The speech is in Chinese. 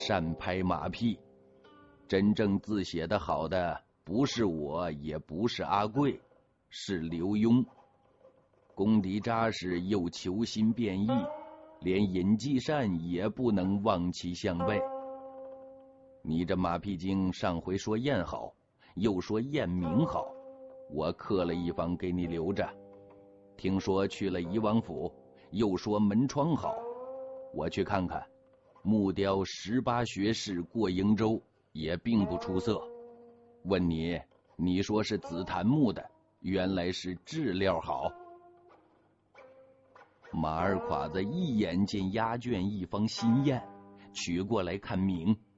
善拍马屁。真正字写得好的不是我，也不是阿贵，是刘墉。功底扎实又求新变异，连尹继善也不能望其项背。你这马屁精上回说燕好，又说燕名好，我刻了一方给你留着。听说去了宜王府，又说门窗好，我去看看。木雕18学士过瀛洲也并不出色。问你，你说是紫檀木的，原来是质料好。马二侉子一眼见押卷一方新砚，取过来看明，